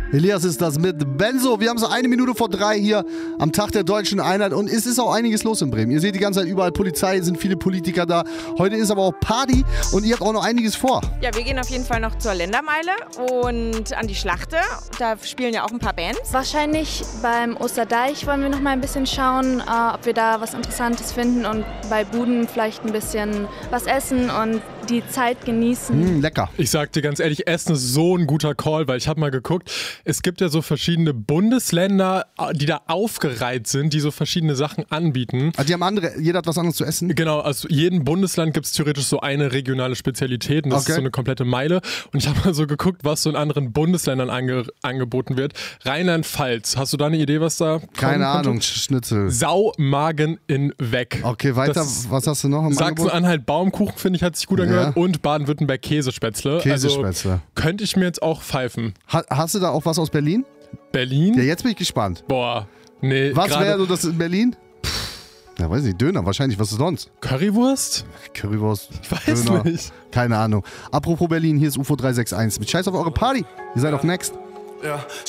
Elias ist das mit Benzo. Wir haben so 1:01 hier am Tag der Deutschen Einheit und es ist auch einiges los in Bremen. Ihr seht die ganze Zeit überall Polizei, sind viele Politiker da. Heute ist aber auch Party und ihr habt auch noch einiges vor. Ja, wir gehen auf jeden Fall noch zur Ländermeile und an die Schlachte. Da spielen ja auch ein paar Bands. Wahrscheinlich beim Osterdeich wollen wir noch mal ein bisschen schauen, ob wir da was Interessantes finden und bei Buden vielleicht ein bisschen was essen und die Zeit genießen. Lecker. Ich sag dir ganz ehrlich, Essen ist so ein guter Call, weil ich habe mal geguckt, es gibt ja so verschiedene Bundesländer, die da aufgereiht sind, die so verschiedene Sachen anbieten. Also die haben andere, jeder hat was anderes zu essen? Genau, also jedem Bundesland gibt es theoretisch so eine regionale Spezialität und das ist so eine komplette Meile. Und ich habe mal so geguckt, was so in anderen Bundesländern angeboten wird. Rheinland-Pfalz, hast du da eine Idee, was da kommt? Keine Ahnung, Schnitzel. Saumagen in Weg. Okay, weiter, was hast du noch im Angebot? Sachsen-Anhalt Baumkuchen, finde ich, hat sich gut angehört. Und Baden-Württemberg Käsespätzle. Käsespätzle. Also, könnte ich mir jetzt auch pfeifen. Hast du da auch was aus Berlin? Berlin? Ja, jetzt bin ich gespannt. Boah, nee. Was wäre so das in Berlin? Ja, weiß nicht, Döner wahrscheinlich, was ist sonst? Currywurst? Currywurst, Ich weiß Döner. nicht. Keine Ahnung. Apropos Berlin, hier ist UFO 361. Mit Scheiß auf eure Party. Ihr seid auf Next. Ja.